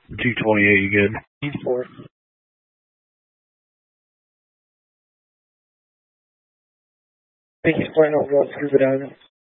228, you good? 4. Thank you for flying over all scuba diving.